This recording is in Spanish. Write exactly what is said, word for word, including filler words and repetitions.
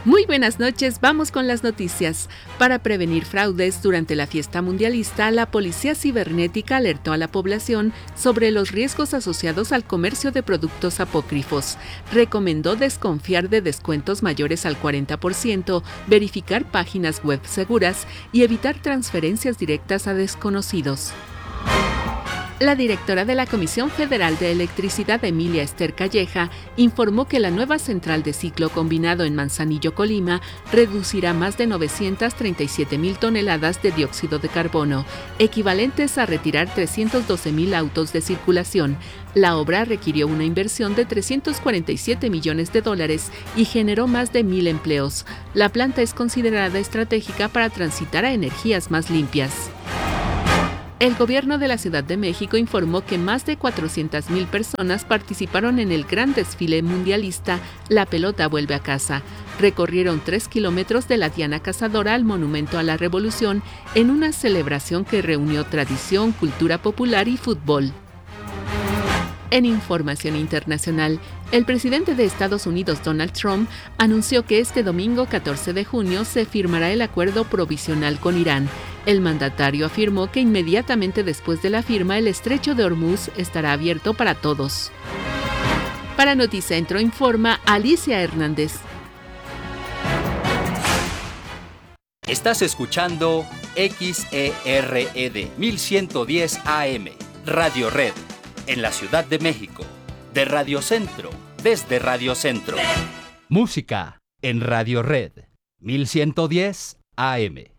Muy buenas noches, vamos con las noticias. Para prevenir fraudes durante la fiesta mundialista, la Policía Cibernética alertó a la población sobre los riesgos asociados al comercio de productos apócrifos. Recomendó desconfiar de descuentos mayores al cuarenta por ciento, verificar páginas web seguras y evitar transferencias directas a desconocidos. La directora de la Comisión Federal de Electricidad, Emilia Esther Calleja, informó que la nueva central de ciclo combinado en Manzanillo, Colima, reducirá más de novecientas treinta y siete mil toneladas de dióxido de carbono, equivalentes a retirar trescientos doce mil autos de circulación. La obra requirió una inversión de trescientos cuarenta y siete millones de dólares y generó más de mil empleos. La planta es considerada estratégica para transitar a energías más limpias. El gobierno de la Ciudad de México informó que más de cuatrocientas mil personas participaron en el gran desfile mundialista La Pelota Vuelve a Casa. Recorrieron tres kilómetros de la Diana Cazadora al Monumento a la Revolución en una celebración que reunió tradición, cultura popular y fútbol. En información internacional, el presidente de Estados Unidos, Donald Trump, anunció que este domingo catorce de junio se firmará el acuerdo provisional con Irán. El mandatario afirmó que inmediatamente después de la firma el estrecho de Hormuz estará abierto para todos. Para Noticentro informa Alicia Hernández. Estás escuchando X E R E D mil ciento diez A M, Radio Red, en la Ciudad de México, de Radio Centro, desde Radio Centro. Música en Radio Red, mil ciento diez A M.